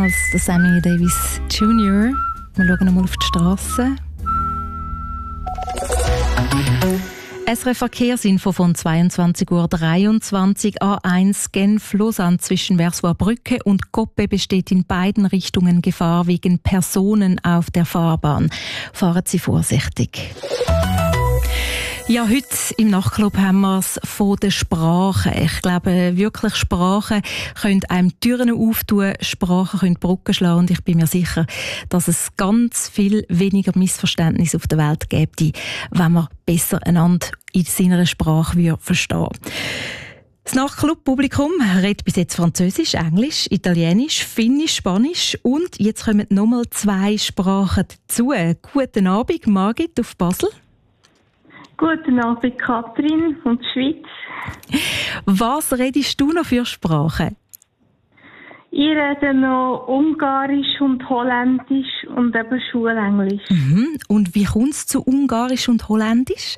als der Sammy Davis Jr. Wir schauen mal auf die Straße. SRF Verkehrsinfo von 22:23 Uhr. A1 Genf-Lausanne zwischen Versoix-Brücke und Coppe besteht in beiden Richtungen Gefahr wegen Personen auf der Fahrbahn. Fahren Sie vorsichtig. Ja, heute im Nachtclub haben wir es von der Sprache. Ich glaube, wirklich Sprachen können einem Türen auftun, Sprachen können Brücken schlagen und ich bin mir sicher, dass es ganz viel weniger Missverständnisse auf der Welt gäbe, wenn man besser einander in seiner Sprache verstehen würde. Das Nachtclub-Publikum redet bis jetzt Französisch, Englisch, Italienisch, Finnisch, Spanisch und jetzt kommen nochmal 2 Sprachen dazu. Guten Abend, Margit auf Basel. Guten Abend, Katrin von der Schweiz. Was redest du noch für Sprachen? Ich rede noch Ungarisch und Holländisch und eben Schulenglisch. Und wie kommt es zu Ungarisch und Holländisch?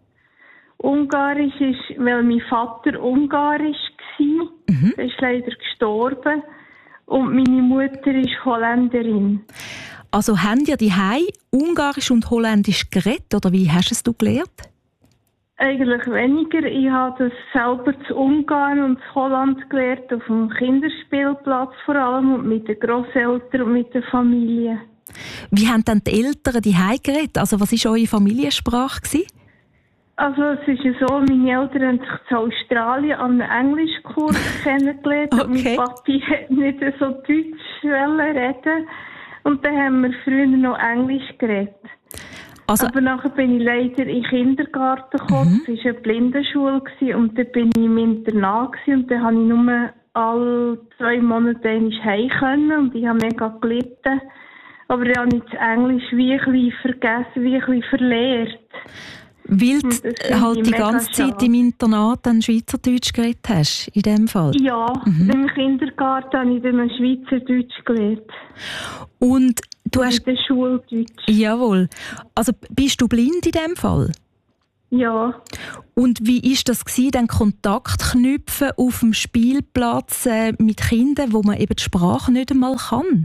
Ungarisch ist, weil mein Vater Ungarisch war. Er ist leider gestorben. Und meine Mutter ist Holländerin. Also haben ihr daheim Ungarisch und Holländisch geredet, oder wie hast du es gelernt? Eigentlich weniger. Ich habe das selber zu Ungarn und zu Holland gelernt, auf dem Kinderspielplatz vor allem und mit den Grosseltern und mit der Familie. Wie haben dann die Eltern daheim geredet? Also was war eure Familiensprache? Also es ist ja so, meine Eltern haben sich in Australien an einem Englischkurs kennengelernt. Okay. Und mein Papi hat nicht so Deutsch reden. Und dann haben wir früher noch Englisch geredet. Also, aber nachher bin ich leider in den Kindergarten gekommen. Das war eine Blindenschule und dann bin ich im Internat und dann konnte ich nur alle 2 Monate heim können und ich habe mega gelitten. Aber ich habe das Englisch wie ein bisschen vergessen, wie ein bisschen verlehrt. Weil du halt die ganze Zeit im Internat dann Schweizerdeutsch geredet hast, in dem Fall? Ja, im Kindergarten habe ich dann Schweizerdeutsch gelernt. Und du hast... In der Schuldeutsch. Jawohl. Also bist du blind in dem Fall? Ja. Und wie war das, dann Kontakt knüpfen auf dem Spielplatz mit Kindern, wo man eben die Sprache nicht einmal kann?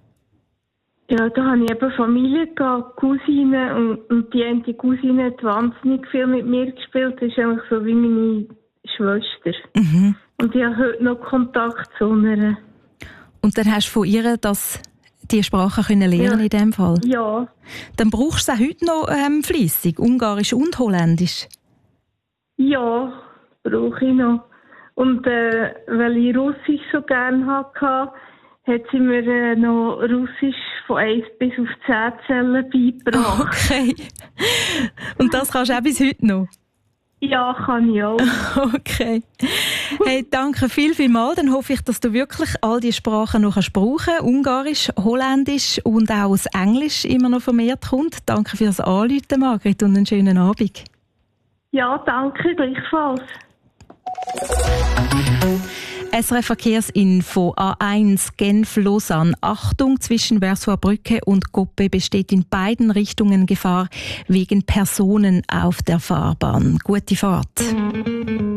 Ja, da habe ich eben Familie gehabt, Cousinen und die eine Cousine hat wahnsinnig viel mit mir gespielt. Das ist eigentlich so wie meine Schwester. Und ich habe heute noch Kontakt zu ihr. Und dann hast du von ihr die Sprache können lernen in dem Fall? Ja. Dann brauchst du es auch heute noch fleissig, Ungarisch und Holländisch? Ja, brauche ich noch. Und weil ich Russisch so gerne hatte, hat sie mir noch Russisch von 1 bis auf 10 Zellen beigebracht. Okay. Und das kannst du auch bis heute noch? Ja, kann ich auch. Okay. Hey, danke vielmals. Dann hoffe ich, dass du wirklich all die Sprachen noch brauchen kannst. Ungarisch, Holländisch und auch das Englisch immer noch vermehrt kommt. Danke fürs Anrufen, Margrit, und einen schönen Abend. Ja, danke, gleichfalls. SRF Verkehrsinfo A1 Genf-Lausanne. Achtung, zwischen Versoix-Brücke und Coppe besteht in beiden Richtungen Gefahr wegen Personen auf der Fahrbahn. Gute Fahrt.